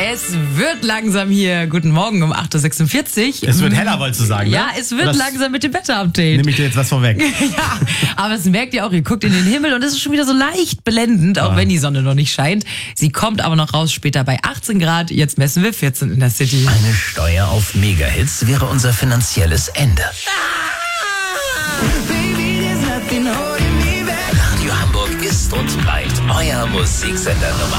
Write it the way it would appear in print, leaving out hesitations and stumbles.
Es wird langsam hier. Guten Morgen um 8.46 Uhr. Es wird heller, wolltest du sagen, ne? Ja, es wird langsam mit dem Wetter-Update. Nehme ich dir jetzt was vorweg. Ja, aber es merkt ihr auch, ihr guckt in den Himmel und es ist schon wieder so leicht blendend, auch wenn die Sonne noch nicht scheint. Sie kommt aber noch raus später bei 18 Grad. Jetzt messen wir 14 in der City. Eine Steuer auf Megahits wäre unser finanzielles Ende. Radio Hamburg ist und bleibt euer Musiksender Nummer